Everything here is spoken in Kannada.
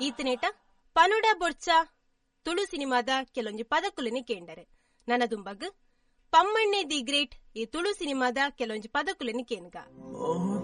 ಈತನೇಟ ಪನುಡ ಬೊರ್ಚ ತುಳು ಸಿನಿಮಾದ ಕೆಲೊಂಜಿ ಪದಕುಲೆನಿ ಕೇಂಡರ್. ನನ್ನದುಂಬಗ್ ಪಮ್ಮಣ್ಣೆ ದಿ ಗ್ರೇಟ್ ಈ ತುಳು ಸಿನಿಮಾದ ಕೆಲೊಂಜಿ ಪದಕುಲೆನಿ ಕೇನ್ಗ.